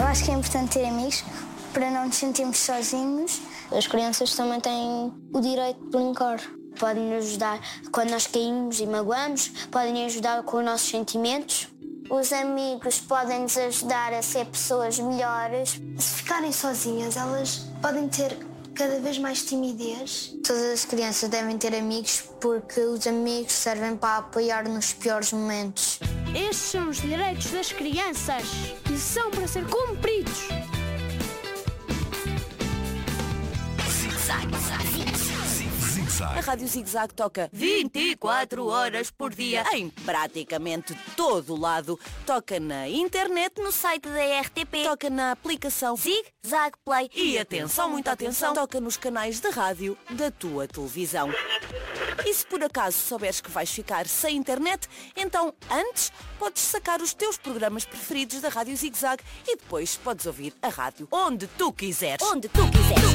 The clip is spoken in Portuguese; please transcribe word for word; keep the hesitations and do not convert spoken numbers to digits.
acho que é importante ter amigos para não nos sentirmos sozinhos. As crianças também têm o direito de brincar. Podem nos ajudar quando nós caímos e magoamos, podem ajudar com os nossos sentimentos. Os amigos podem nos ajudar a ser pessoas melhores. Se ficarem sozinhas, elas podem ter cada vez mais timidez. Todas as crianças devem ter amigos porque os amigos servem para apoiar nos piores momentos. Estes são os direitos das crianças e são para ser cumpridos. A Rádio Zig Zag toca vinte e quatro horas por dia em praticamente todo o lado. Toca na internet, no site da R T P, toca na aplicação Zig Zag Play e, atenção, muita atenção, toca nos canais de rádio da tua televisão. E se por acaso souberes que vais ficar sem internet, então antes podes sacar os teus programas preferidos da Rádio Zig Zag e depois podes ouvir a rádio onde tu quiseres. Onde tu quiseres.